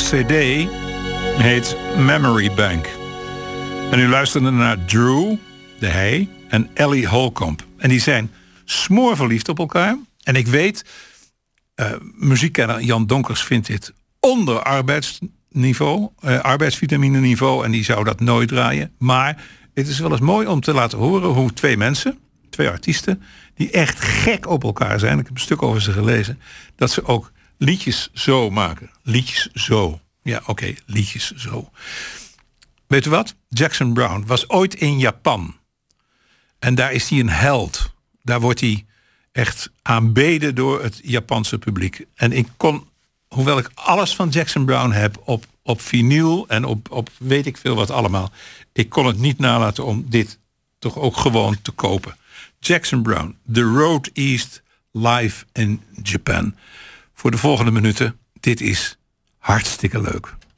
cd heet Memory Bank. En u luisterde naar Drew, de hij, en Ellie Holcomb. En die zijn smoorverliefd op elkaar. En ik weet, muziekkenner Jan Donkers vindt dit onder arbeidsvitamine niveau. En die zou dat nooit draaien. Maar het is wel eens mooi om te laten horen hoe twee mensen, twee artiesten, die echt gek op elkaar zijn. Ik heb een stuk over ze gelezen. Dat ze ook liedjes zo maken. Liedjes zo. Ja, oké, liedjes zo. Weet u wat? Jackson Browne was ooit in Japan. En daar is hij een held. Daar wordt hij echt aanbeden door het Japanse publiek. En ik kon, hoewel ik alles van Jackson Browne heb op vinyl en op weet ik veel wat allemaal, ik kon het niet nalaten om dit toch ook gewoon te kopen. Jackson Browne, The Road East, live in Japan. Voor de volgende minuten, dit is hartstikke leuk.